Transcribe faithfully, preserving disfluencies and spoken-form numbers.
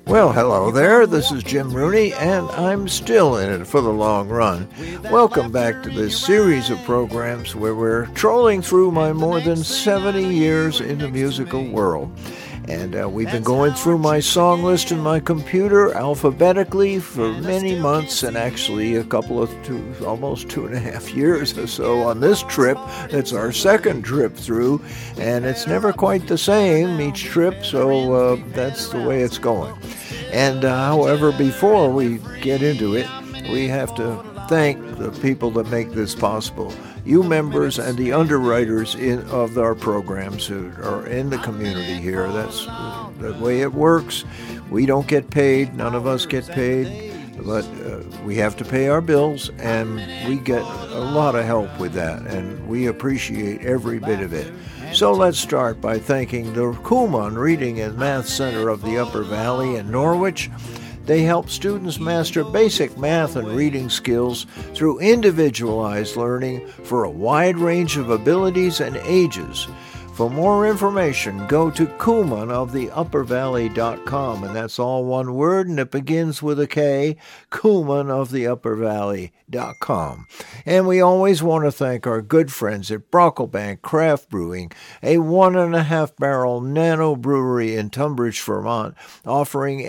Well, hello there. This is Jim Rooney, and I'm still in it for the long run. Welcome back to this series of programs where we're trolling through my more than seventy years in the musical world. And uh, we've been going through my song list in my computer alphabetically for many months, and actually a couple of two, almost two and a half years or so on this trip. It's our second trip through, and it's never quite the same each trip, so uh, that's the way it's going. And uh, however, before we get into it, we have to thank the people that make this possible. You members and the underwriters in, of our programs who are in the community here. That's the way it works. We don't get paid. None of us get paid. But uh, we have to pay our bills, and we get a lot of help with that, and we appreciate every bit of it. So let's start by thanking the Kumon Reading and Math Center of the Upper Valley in Norwich. They help students master basic math and reading skills through individualized learning for a wide range of abilities and ages. For more information, go to kumon of the upper valley dot com, and that's all one word, and it begins with a K, kumon of the upper valley dot com. And we always want to thank our good friends at Brocklebank Craft Brewing, a one and a half barrel nano brewery in Tunbridge, Vermont, offering